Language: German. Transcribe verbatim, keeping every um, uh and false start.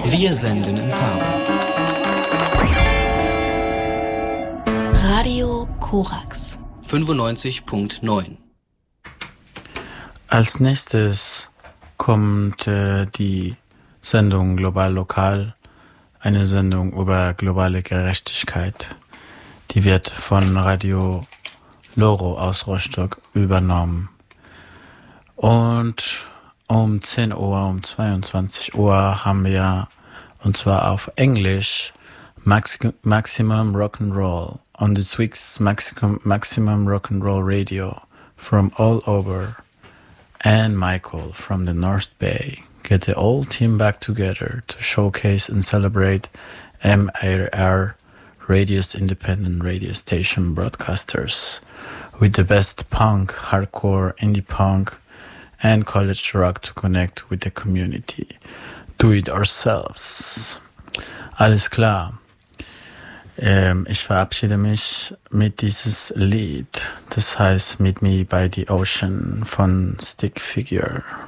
Wir senden in Farbe. Radio Korax fünfundneunzig Komma neun. Als nächstes kommt äh, die Sendung Global Lokal, eine Sendung über globale Gerechtigkeit. Die wird von Radio Loro aus Rostock übernommen. Und um zehn Uhr, um zweiundzwanzig Uhr haben wir, und zwar auf Englisch, Maxi- Maximum Rock'n'Roll on this week's Maximum, Maximum Rock'n'Roll Radio from all over. And Michael from the North Bay get the whole team back together to showcase and celebrate M A R Radio's independent radio station broadcasters with the best punk, hardcore, indie punk and college rock to connect with the community. Do it ourselves. Alles klar. Ähm, ich verabschiede mich mit dieses Lied. Das heißt Meet Me by the Ocean von Stick Figure.